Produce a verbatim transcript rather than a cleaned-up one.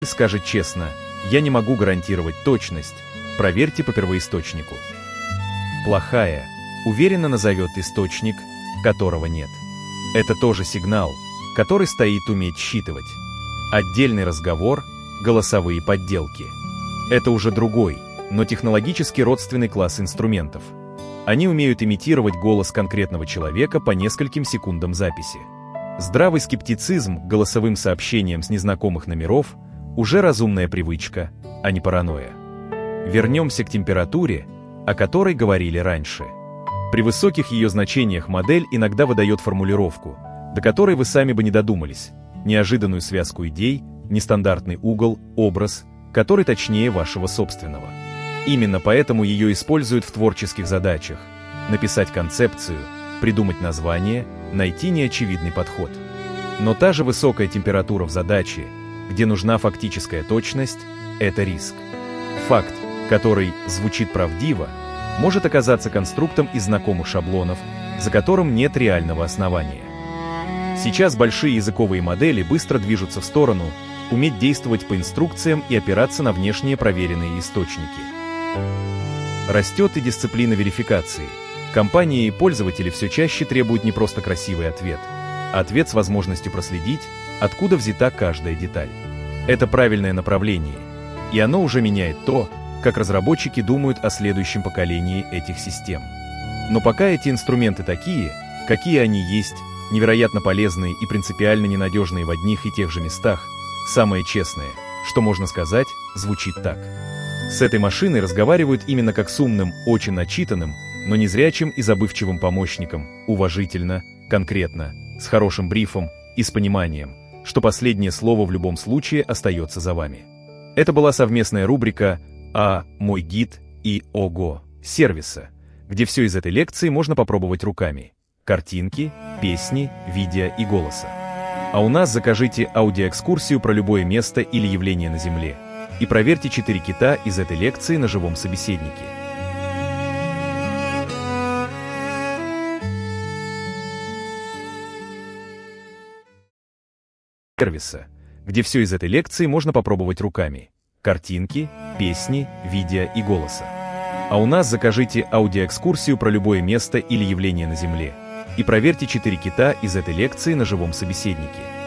Скажет честно, я не могу гарантировать точность, проверьте по первоисточнику. Плохая, уверенно назовет источник, которого нет. Это тоже сигнал, который стоит уметь считывать. Отдельный разговор, голосовые подделки. Это уже другой, но технологически родственный класс инструментов. Они умеют имитировать голос конкретного человека по нескольким секундам записи. Здравый скептицизм к голосовым сообщениям с незнакомых номеров уже разумная привычка, а не паранойя. Вернемся к температуре, о которой говорили раньше. При высоких ее значениях модель иногда выдает формулировку, до которой вы сами бы не додумались, неожиданную связку идей, нестандартный угол, образ, который точнее вашего собственного. Именно поэтому ее используют в творческих задачах: написать концепцию, придумать название, найти неочевидный подход. Но та же высокая температура в задаче, где нужна фактическая точность, это риск. Факт, который звучит правдиво, может оказаться конструктом из знакомых шаблонов, за которым нет реального основания. Сейчас большие языковые модели быстро движутся в сторону уметь действовать по инструкциям и опираться на внешние проверенные источники. Растет и дисциплина верификации. Компании и пользователи все чаще требуют не просто красивый ответ, а ответ с возможностью проследить, откуда взята каждая деталь. Это правильное направление, и оно уже меняет то, как разработчики думают о следующем поколении этих систем. Но пока эти инструменты такие, какие они есть, невероятно полезные и принципиально ненадежные в одних и тех же местах, самое честное, что можно сказать, звучит так. С этой машиной разговаривают именно как с умным, очень начитанным, но незрячим и забывчивым помощником, уважительно, конкретно, с хорошим брифом и с пониманием, что последнее слово в любом случае остается за вами. Это была совместная рубрика «А. Мой гид» и «Ого» сервиса, где все из этой лекции можно попробовать руками. Картинки, песни, видео и голоса. А у нас закажите аудиоэкскурсию про любое место или явление на Земле и проверьте четыре кита из этой лекции на живом собеседнике. Сервиса, где все из этой лекции можно попробовать руками. Картинки, песни, видео и голоса. А у нас закажите аудиоэкскурсию про любое место или явление на Земле и проверьте четыре кита из этой лекции на живом собеседнике.